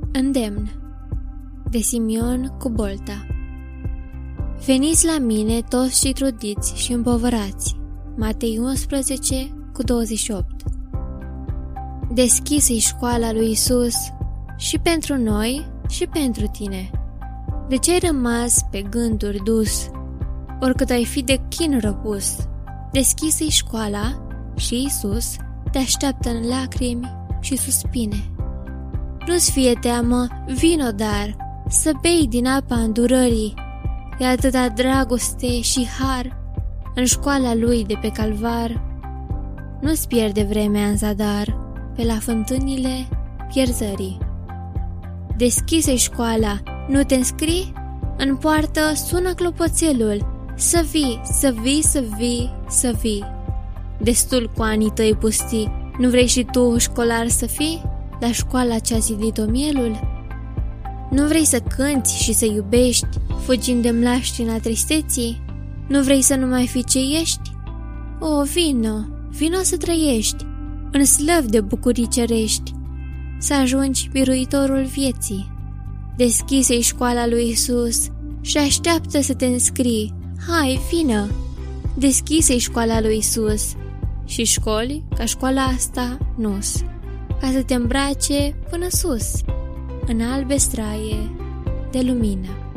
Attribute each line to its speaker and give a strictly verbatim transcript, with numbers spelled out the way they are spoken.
Speaker 1: Îndemn de Simion Cubolta. Veniți la mine toți și trudiți și împovărați. Matei unsprezece cu douăzeci și opt. Deschisă-i școala lui Isus și pentru noi și pentru tine. De ce ai rămas pe gânduri dus, oricât ai fi de chin răpus? Deschisă-i școala și Isus te așteaptă în lacrimi și suspine. Nu-ți fie teamă, vino dar, să bei din apa îndurării. E atâta dragoste și har în școala lui de pe calvar. Nu-ți pierde vremea în zadar pe la fântânile pierzării. Deschise-i școala, nu te înscrii? În poartă sună clopoțelul. Să vii, să vii, să vii, să vii. Destul cu anii tăi pustii, nu vrei și tu școlar să fii? La școala ce-a zidit-o mielul? Nu vrei să cânti și să iubești, fugind de mlaștina tristeții? Nu vrei să nu mai fii ce ești? O, vino, vino să trăiești în slăv de bucurii cerești, să ajungi biruitorul vieții. Deschise-i școala lui Isus și așteaptă să te înscrii. Hai, vină! Deschise-i școala lui Isus și școli ca școala asta nu-s, ca să te îmbrace până sus în albe straie de lumină.